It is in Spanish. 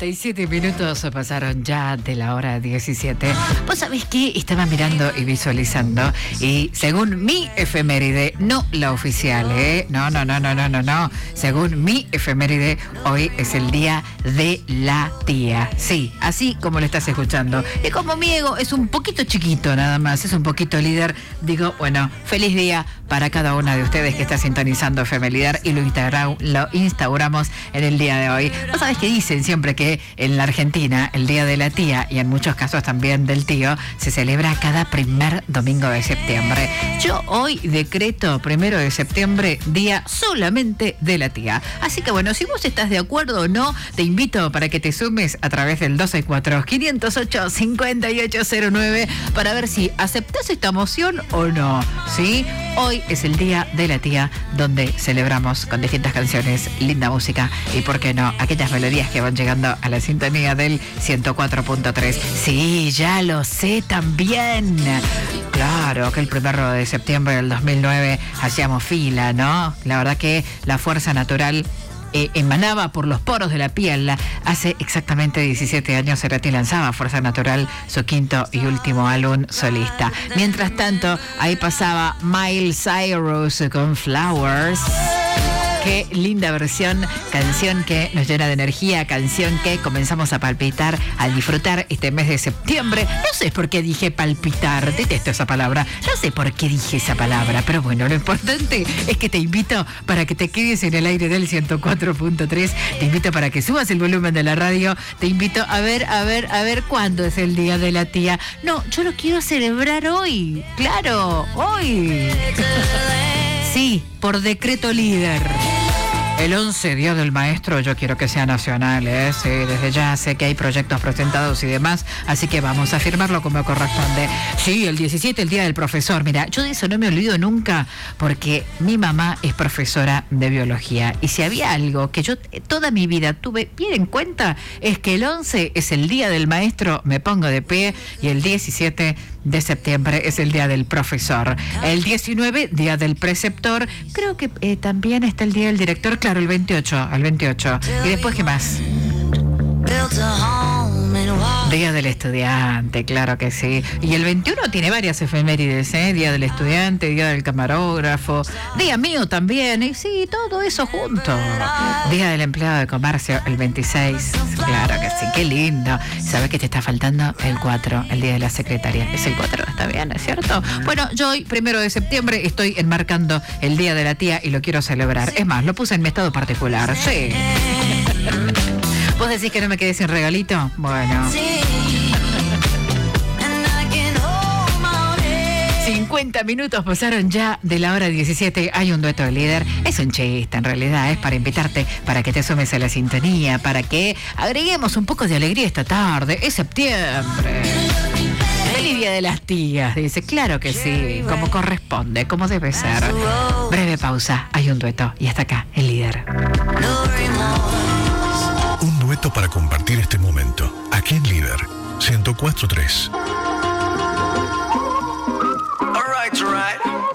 47 minutos pasaron ya de la hora 17. ¿Vos sabés qué? Estaba mirando y visualizando y según mi efeméride, no la oficial, No. Según mi efeméride, hoy es el día de la tía. Sí, así como lo estás escuchando. Y como mi ego es un poquito chiquito nada más, es un poquito líder, digo, bueno, feliz día para cada una de ustedes que está sintonizando FM Líder y lo instauramos en el día de hoy. ¿Vos sabés que dicen siempre que en la Argentina el Día de la Tía y en muchos casos también del tío se celebra cada primer domingo de septiembre? Yo hoy decreto 1 de septiembre día solamente de la tía. Así que bueno, si vos estás de acuerdo o no, te invito para que te sumes a través del 264-508-5809 para ver si aceptás esta moción o no, ¿sí? Hoy es el Día de la Tía, donde celebramos con distintas canciones, linda música y, ¿por qué no?, aquellas melodías que van llegando a la sintonía del 104.3. Sí, ya lo sé también. Claro que el 1 de septiembre del 2009 hacíamos fila, ¿no? La verdad que la fuerza natural emanaba por los poros de la piel. Hace exactamente 17 años Cerati lanzaba Fuerza Natural, su quinto y último álbum solista. Mientras tanto, ahí pasaba Miley Cyrus con Flowers. Qué linda versión, canción que nos llena de energía, canción que comenzamos a palpitar, a disfrutar este mes de septiembre. No sé por qué dije palpitar, detesto esa palabra, no sé por qué dije esa palabra, pero bueno, lo importante es que te invito para que te quedes en el aire del 104.3, te invito para que subas el volumen de la radio, te invito a ver cuándo es el Día de la Tía. No, yo lo quiero celebrar hoy, claro, hoy. Sí, por decreto líder. El 11, Día del Maestro, yo quiero que sea nacional, Sí, desde ya sé que hay proyectos presentados y demás, así que vamos a firmarlo como corresponde. Sí, el 17, el Día del Profesor. Mira, yo de eso no me olvido nunca, porque mi mamá es profesora de biología, y si había algo que yo toda mi vida tuve bien en cuenta, es que el 11 es el Día del Maestro, me pongo de pie, y el 17 de septiembre es el Día del Profesor. El 19, Día del Preceptor. Creo que también está el Día del Director, claro, el 28. ¿Y después qué más? Día del Estudiante, claro que sí. Y el 21 tiene varias efemérides, Día del Estudiante, Día del Camarógrafo, Día mío también, y sí, todo eso junto. Día del Empleado de Comercio, el 26, claro que sí, qué lindo. ¿Sabes que te está faltando? El 4, el Día de la Secretaria. Es el 4, está bien, ¿es cierto? Bueno, yo hoy, 1 de septiembre, estoy enmarcando el Día de la Tía y lo quiero celebrar. Es más, lo puse en mi estado particular, sí. ¿Vos decís que no me quedé sin regalito? Bueno. 50 minutos pasaron ya de la hora 17. Hay un dueto de líder. Es un chiste, en realidad. Es para invitarte, para que te sumes a la sintonía, para que agreguemos un poco de alegría esta tarde. Es septiembre. Feliz Día de las Tías, dice. Claro que sí, como corresponde, como debe ser. Breve pausa. Hay un dueto. Y hasta acá, el líder. Un dueto para compartir este momento. Aquí en Líder 104.3.